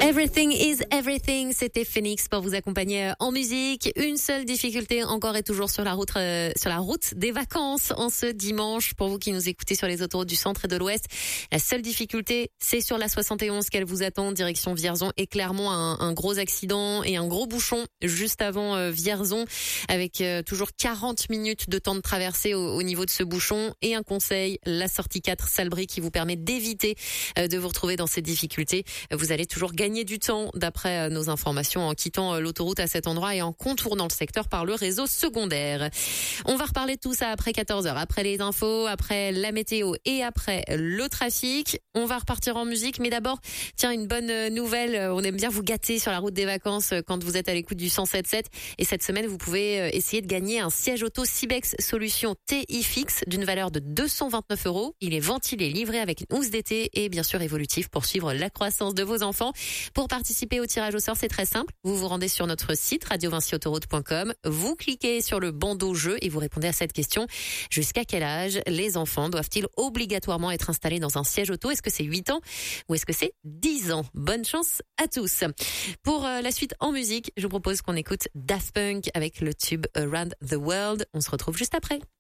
Everything is everything, c'était Phoenix pour vous accompagner en musique. Une seule difficulté encore et toujours sur la route des vacances en ce dimanche. Pour vous qui nous écoutez sur les autoroutes du centre et de l'ouest, la seule difficulté, c'est sur la 71 qu'elle vous attend, direction Vierzon et Clermont, un gros accident et un gros bouchon juste avant Vierzon avec toujours 40 minutes de temps de traversée au niveau de ce bouchon. Et un conseil, la sortie 4 Salbris qui vous permet d'éviter de vous retrouver dans ces difficultés. Vous allez toujours gagner du temps d'après nos informations en quittant l'autoroute à cet endroit et en contournant le secteur par le réseau secondaire. On va reparler de tout ça après 14h, après les infos, après la météo et après le trafic. On va repartir en musique, mais d'abord, tiens, une bonne nouvelle. On aime bien vous gâter sur la route des vacances quand vous êtes à l'écoute du 107.7. Et cette semaine, vous pouvez essayer de gagner un siège auto Cibex Solution TI Fixe d'une valeur de 229 €. Il est ventilé, livré avec une housse d'été et bien sûr évolutif pour suivre la croissance de vos enfants. Pour participer au tirage au sort, c'est très simple. Vous vous rendez sur notre site radiovincyautoroute.com. Vous cliquez sur le bandeau jeu et vous répondez à cette question. Jusqu'à quel âge les enfants doivent-ils obligatoirement être installés dans un siège auto? Est-ce que c'est 8 ans ou est-ce que c'est 10 ans? Bonne chance à tous. Pour la suite en musique, je vous propose qu'on écoute Daft Punk avec le tube Around the World. On se retrouve juste après.